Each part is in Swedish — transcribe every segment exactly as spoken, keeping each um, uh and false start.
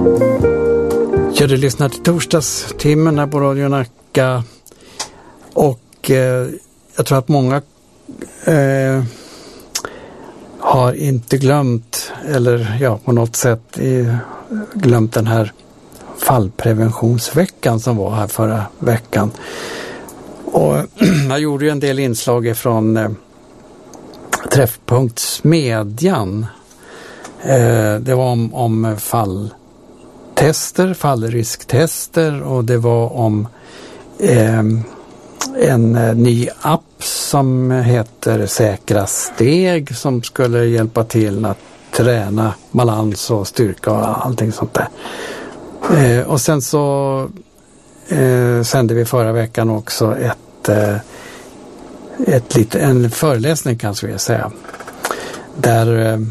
Ja, du lyssnar till torsdagstimmen här på Radio Nacka och eh, jag tror att många eh, har inte glömt eller ja, på något sätt eh, glömt den här fallpreventionsveckan som var här förra veckan. Och jag gjorde ju en del inslag från eh, Träffpunkt Smedjan. Eh, det var om, om falltester, fallrisktester och det var om eh, en eh, ny app som heter Säkra steg som skulle hjälpa till att träna balans och styrka och allting sånt där. Eh, och sen så eh, sände vi förra veckan också ett, eh, ett lite, en föreläsning kanske jag säga. Där eh,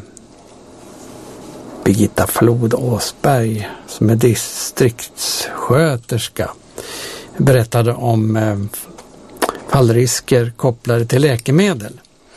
Birgitta Flod Åsberg som är distriktssköterska berättade om eh, fallrisker kopplade till läkemedel.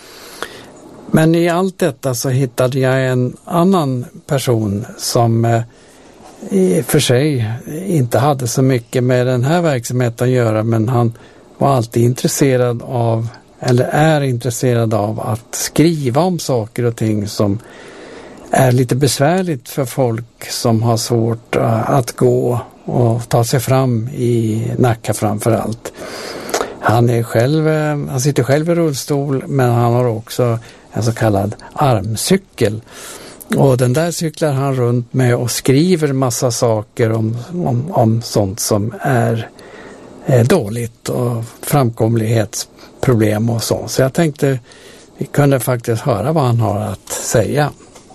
Men i allt detta så hittade jag en annan person som eh, i och för sig inte hade så mycket med den här verksamheten att göra, men han var alltid intresserad av, eller är intresserad av att skriva om saker och ting som är lite besvärligt för folk som har svårt att gå och ta sig fram i Nacka framför allt. Han är själv, han sitter själv i rullstol, men han har också en så kallad armcykel. Och den där cyklar han runt med och skriver massa saker om, om, om sånt som är, är dåligt och framkomlighetsproblem och så. Så jag tänkte vi kunde faktiskt höra vad han har att säga.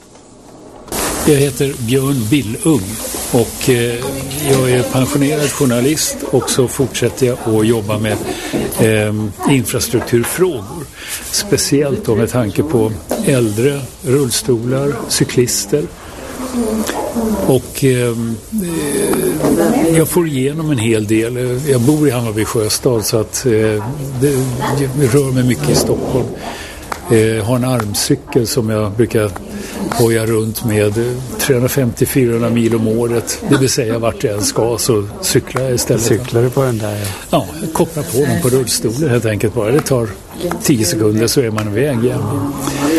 Jag heter Björn Billung och jag är pensionerad journalist och så fortsätter jag att jobba med eh, infrastrukturfrågor. Speciellt då med tanke på äldre, rullstolar, cyklister. Och eh, jag får igenom en hel del. Jag bor i Hammarby Sjöstad så att eh, det, jag rör mig mycket i Stockholm. Jag har en armcykel som jag brukar hoja runt med trehundrafemtio till fyrahundra mil om året. Det vill säga vart jag än ska så cyklar jag istället. Cyklar du på den där? Ja, ja jag kopplar på den på rullstolen helt enkelt bara. Det tar tio sekunder så är man iväg igen.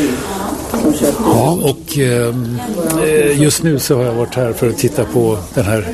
Ja, och eh, just nu så har jag varit här för att titta på den här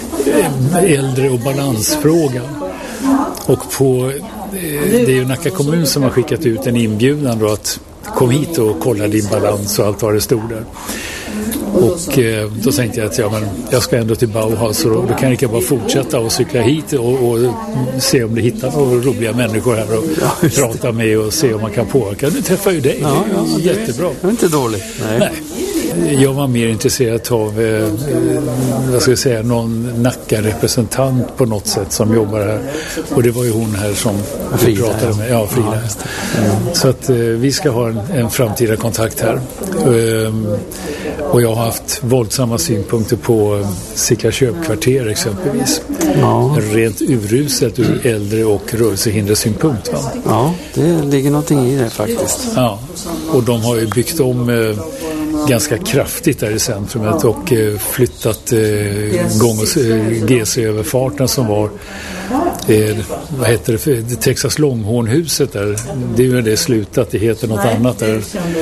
äldre- och balansfrågan. Och på det är ju Nacka kommun som har skickat ut en inbjudan då att kom hit och kolla din balans och allt vad det stod där. Och eh, då tänkte jag att ja, men jag ska ändå till Bauhaus och då, då kan jag inte bara fortsätta och cykla hit och, och se om det hittar några roliga människor här och ja, prata med och se om man kan påverka. Nu träffar ju dig, ja, ja, det är jättebra. Det är inte dåligt. Nej. Nej. Jag var mer intresserad av eh, vad ska jag säga, någon Nacka-representant på något sätt som jobbar här. Och det var ju hon här som vi pratade med. Ja, Frida. Ja, mm. Så att eh, vi ska ha en, en framtida kontakt här. Um, och jag har haft våldsamma synpunkter på um, Sickla köpkvarter exempelvis. Ja. Rent uruset ur äldre- och rörelsehindersynpunkt. Va? Ja, det ligger någonting i det faktiskt. Ja, och de har ju byggt om eh, ganska kraftigt där i centrumet och eh, flyttat eh, gång- och eh, G C-överfarten som var eh, vad heter det, det Texas Longhornhuset där, det är ju det slutat, det heter något annat där,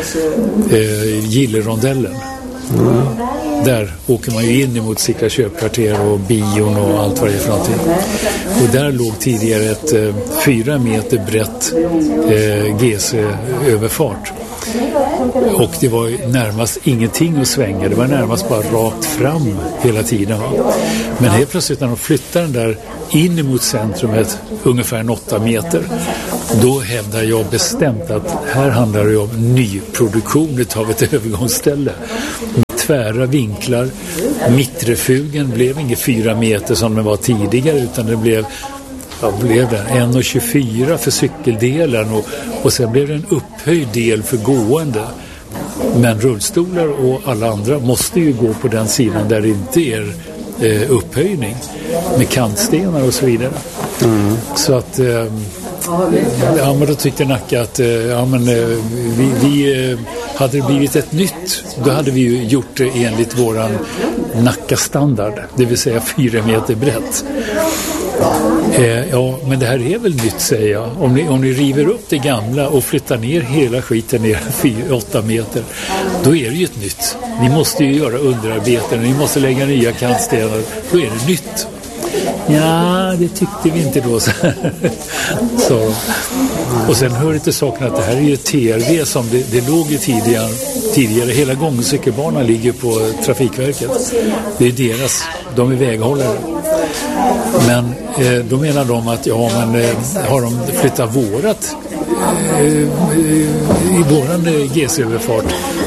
eh, Gillerondellen. Mm. Där åker man ju in emot Sickla köpkvarter och bion och allt vad det är för någonting. Och där låg tidigare ett eh, fyra meter brett eh, G C-överfart. Och det var närmast ingenting att svänga. Det var närmast bara rakt fram hela tiden. Va? Men helt plötsligt när de flyttar den där in emot centrumet ungefär en åtta meter, då hävdar jag bestämt att här handlar det om nyproduktion av ett övergångsställe. Tvära vinklar. Mittrefugen blev inte fyra meter som den var tidigare, utan det blev Ja, blev det en komma tjugofyra för cykeldelen och, och sen blev det en upphöjd del för gående. Men rullstolar och alla andra måste ju gå på den sidan där det inte är eh, upphöjning med kantstenar och så vidare. Mm. Så att eh, ja, men då tyckte Nacka att eh, ja, men, eh, vi, vi eh, hade det blivit ett nytt, då hade vi ju gjort det enligt våran Nacka-standard, det vill säga fyra meter brett. Eh, ja, men det här är väl nytt, säger jag. Om ni, om ni river upp det gamla och flyttar ner hela skiten ner fyra, åtta meter, då är det ju ett nytt. Ni måste ju göra underarbeten, ni måste lägga nya kantstenar, då är det nytt. Ja, det tyckte vi inte då. Så. Och sen hör det till saken att det här är ju T R V som det, det låg ju tidigare, tidigare. Hela gångcykelbanan ligger på Trafikverket. Det är deras, de är väghållare. Men eh, då menar de att ja, men eh, har de flyttat vårat eh, i våran eh, G C-överfart,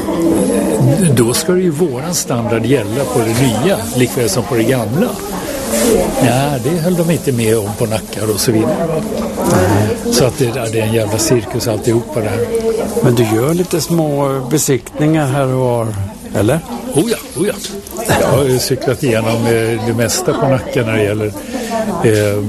då ska ju våran standard gälla på det nya, likväl som på det gamla. Ja, det höll de inte med om på Nackar och så vidare. Va? Mm. Så att det, det är en jävla cirkus alltihopa där. Men du gör lite små besiktningar här och var, eller? Oh ja, oh ja. Jag har cyklat igenom det mesta på Nacka när det gäller eh,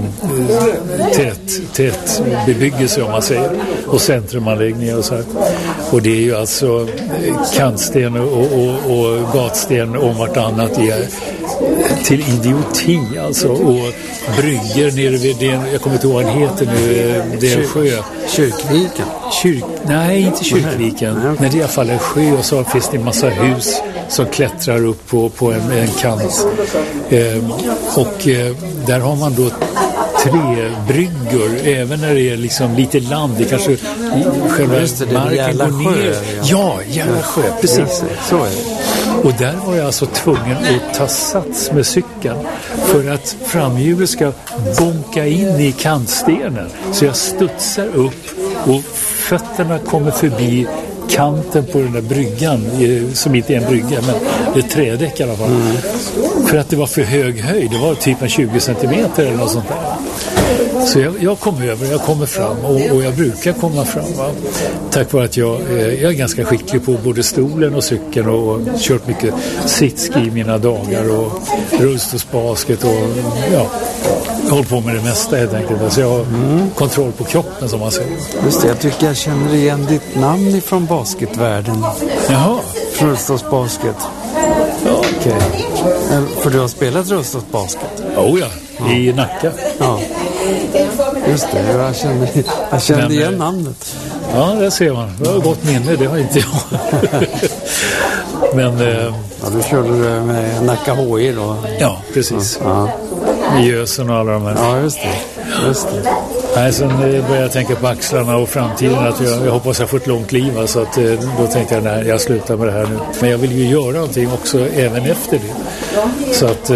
tät, tät bebyggelse, om man säger, och centrumanläggningar och så här. Och det är ju alltså kantsten och, och, och gatsten om vartannat är till idioti alltså, och brygger nere vid den, jag kommer inte ihåg vad den heter nu, det är en sjö. Kyrkviken? Kyrk, nej, inte Kyrkviken, nej, nej. Men det är i alla fall en sjö, och så finns det en massa hus som klättrar upp på, på en, en kant. Eh, och eh, där har man då tre bryggor, även när det är liksom lite land, det kanske själva det, marken går ner. Sjö, ja, ja jävla sjö, precis. Så är det. Och där var jag alltså tvungen att ta sats med cykeln för att framhjulet ska bonka in i kantstenen. Så jag studsar upp och fötterna kommer förbi kanten på den där bryggan, som inte är en brygga, men det är trädäck i alla fall. Mm. För att det var för hög höjd, det var typ en tjugo centimeter eller något sånt där. Så jag, jag kom över, jag kommer fram och, och jag brukar komma fram, va? Tack vare att jag, jag är ganska skicklig på både stolen och cykeln och, och kört mycket sitski i mina dagar och rullstolsbasket och ja, jag håller på med det mesta helt enkelt. Så jag har mm. kontroll på kroppen, som man säger. Just det, jag tycker jag känner igen ditt namn ifrån basketvärlden. Jaha. Rullstolsbasket. Ja, okej. Okay. För du har spelat rullstolsbasket? Oh ja, ja, i Nacka. Ja. Just det, jag kände, jag kände Men, igen namnet. Ja, det ser man. Det har gott minne, det har inte jag. Men... Eh, ja, du körde med Nacka H I då? Ja, precis. Ja. I Gösen och alla de här. Ja, just det. Just det. Nej, sen började jag tänka på axlarna och framtiden, att jag, jag hoppas jag får ett långt liv, så att då tänkte jag, nej, jag slutar med det här nu. Men jag vill ju göra någonting också även efter det. Så att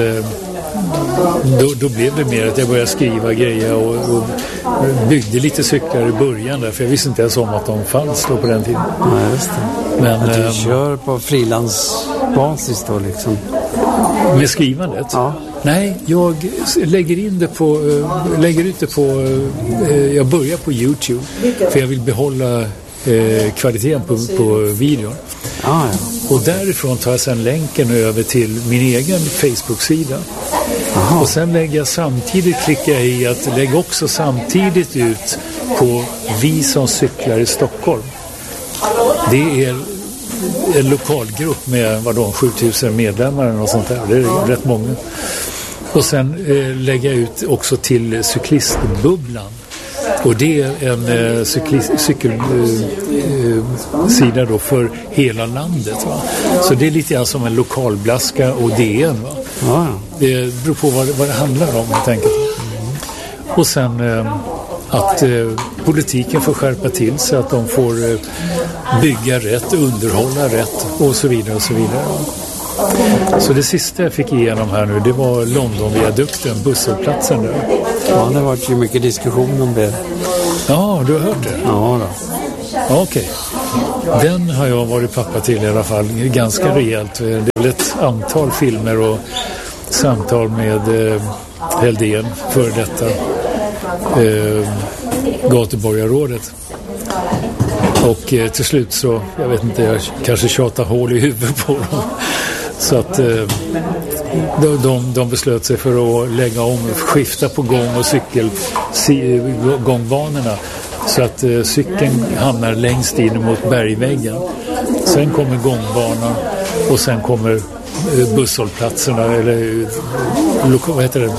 då, då blev det mer att jag började skriva grejer och, och byggde lite cyklar i början där, för jag visste inte ens om att de fanns då på den tiden. Ja, just det. Men att du ähm, kör på frilansbasis då liksom? Med skrivandet? Ja. Nej, jag lägger in det på, äh, lägger ut det på, äh, jag börjar på YouTube, för jag vill behålla äh, kvaliteten på, på videon. Ah, ja. Och därifrån tar jag sedan länken över till min egen Facebook-sida. Aha. Och sen lägger jag samtidigt, klickar jag i att lägga också samtidigt ut på Vi som cyklar i Stockholm. Det är en lokalgrupp med vadå, sjutusen medlemmar och sånt där. Det är rätt många. Och sen eh, lägger jag ut också till cyklistbubblan. Och det är en eh, cykelsida eh, eh, då för hela landet. Va? Så det är lite grann som en lokalblaska och D N. Va? Ja. Det beror på vad, vad det handlar om, helt enkelt. Mm. Och sen eh, att eh, politiken får skärpa till sig, att de får eh, bygga rätt, underhålla rätt och så vidare och så vidare. Så det sista jag fick igenom här nu, det var Londonviadukten, busshållplatsen där. Ja, det har varit ju mycket diskussion om det. Ja, du har hört det? Ja då. Ja, okej. Okay. Den har jag varit pappa till i alla fall, ganska rejält. Det är väl ett antal filmer och samtal med eh, Heldén för detta eh, gatuborgarrådet. Och eh, till slut så, jag vet inte, jag kanske tjatar hål i huvudet på dem. Så att eh, de, de, de beslöt sig för att lägga om, skifta på gång- och cykelgångbanorna. Så att eh, cykeln hamnar längst in mot bergväggen. Sen kommer gångbanan och sen kommer busshållplatserna eller vad heter det?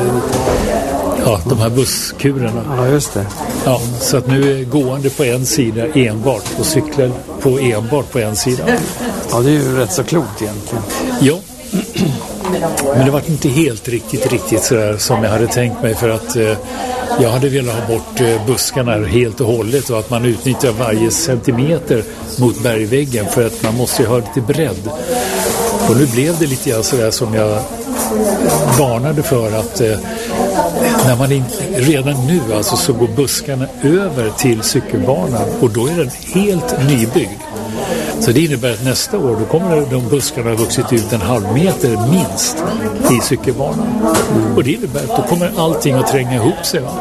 Ja, de här busskurerna. Ja, just det. Ja, så att nu är gående på en sida enbart och cyklar på enbart på en sida. Ja, det är ju rätt så klokt egentligen. Ja. Men det var inte helt riktigt riktigt så där som jag hade tänkt mig, för att eh, jag hade velat ha bort eh, buskarna helt och hållet och att man utnyttjar varje centimeter mot bergväggen, för att man måste ju ha lite bredd. Och nu blev det lite grann så där som jag varnade för, att eh, när man in, redan nu alltså så går buskarna över till cykelbanan och då är den helt nybyggd. Så det innebär att nästa år då kommer de buskarna ha vuxit ut en halv meter minst i cykelbanan. Mm. Och det innebär att då kommer allting att tränga ihop sig. Va?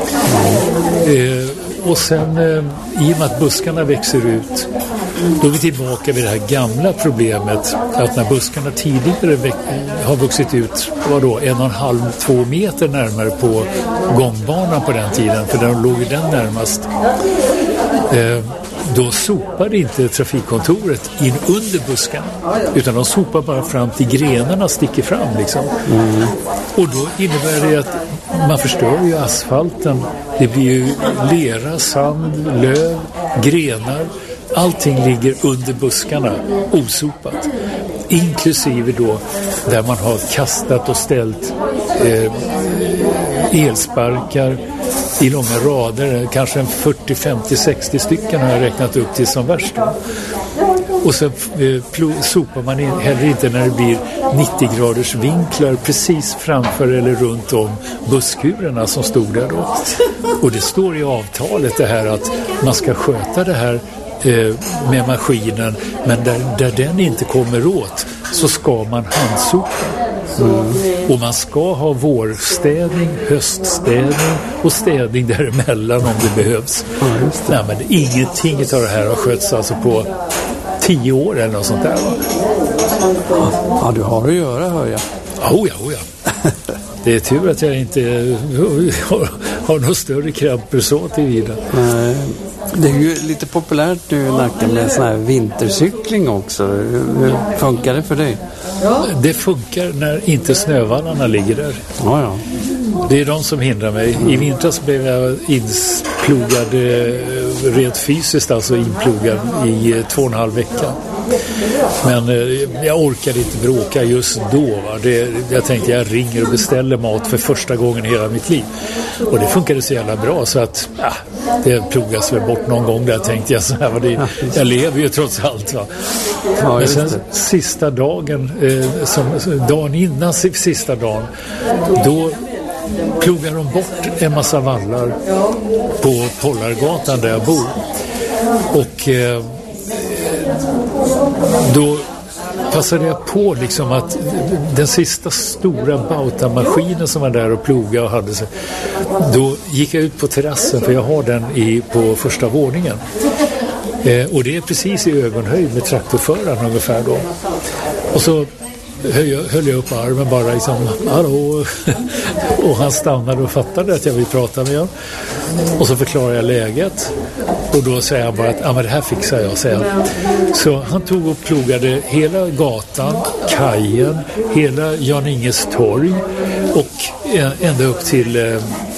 Mm. Eh, och sen eh, i och med att buskarna växer ut, då är vi tillbaka vid det här gamla problemet att när buskarna tidigare väx- har vuxit ut vadå, en och en halv, två meter närmare på gångbanan på den tiden, för där låg den närmast. Eh, Då sopade inte trafikkontoret in under buskarna, utan de sopar bara fram till grenarna sticker fram liksom. Mm. Och då innebär det att man förstör ju asfalten. Det blir ju lera, sand, löv, grenar. Allting ligger under buskarna osopat. Inklusive då där man har kastat och ställt eh, elsparkar i långa rader, kanske en fyrtio, femtio, sextio stycken har jag räknat upp till som värst. Och så eh, sopar man in, heller inte när det blir nittio graders vinklar precis framför eller runt om busskurerna som stod där då. Och det står i avtalet det här att man ska sköta det här eh, med maskinen, men där, där den inte kommer åt så ska man handsopa. Mm. Och man ska ha vårstädning, höststädning och städning däremellan om det behövs. Mm, det. Nej, men ingenting av det här har skötts alltså på tio år eller något sånt där, va? Ja, du har att göra, hör jag. Oh ja, oh ja. Det är tur att jag inte har, har någon större kramper så till vidare. Nej. Det är ju lite populärt nu i Nacka med sån här vintercykling också. Hur funkar det för dig? Det funkar när inte snövallarna ligger där. Ja, ja. Det är de som hindrar mig. I vintras blev jag insplogad rent fysiskt, alltså inplogad i två och en halv vecka. Men eh, jag orkade inte bråka just då. Va? Det, jag tänkte jag ringer och beställer mat för första gången i hela mitt liv. Och det funkade så jävla bra så att ja, det plogas väl bort någon gång där, tänkte jag så här. Det, jag lever ju trots allt. Va? Ja, men sen sista dagen, eh, som, dagen innan sista dagen, då plogar de bort en massa vallar på Pollargatan där jag bor. Och eh, då passade jag på liksom att den sista stora bautamaskinen som var där och ploga och hade sig, då gick jag ut på terrassen, för jag har den i, på första våningen. Eh, och det är precis i ögonhöjd med traktorföraren ungefär då. Och så höll jag, höll jag upp armen bara liksom, hallå. Och han stannade och fattade att jag vill prata med honom. Och så förklarade jag läget. Och då säger han bara att ah, men det här fixar jag, säger han. Så han tog och plogade hela gatan, kajen, hela Jan Inges torg och ända upp till eh,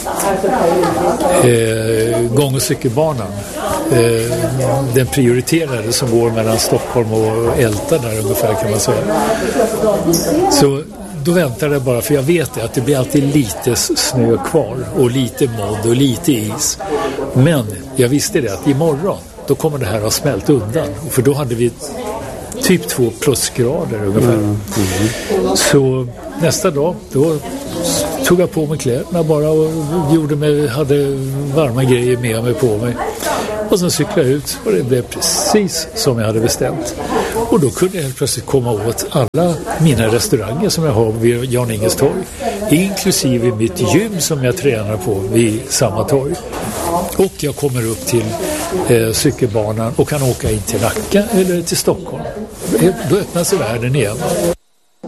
eh, gång- och cykelbanan. Eh, den prioriterade som går mellan Stockholm och Älta där ungefär, kan man säga. Så då väntade jag bara, för jag vet det, att det blir alltid lite snö kvar och lite modd och lite is. Men jag visste det att imorgon då kommer det här ha smält undan, för då hade vi typ två plusgrader ungefär. Mm. Mm. Så nästa dag då tog jag på mig kläderna bara och gjorde mig, hade varma grejer med mig på mig. Och sen cyklade jag ut och det blev precis som jag hade bestämt. Och då kunde jag helt plötsligt komma åt alla mina restauranger som jag har vid Jan Inges torg. Inklusive mitt gym som jag tränar på vid samma torg. Och jag kommer upp till eh, cykelbanan och kan åka in till Nacka eller till Stockholm. Då öppnar sig världen igen.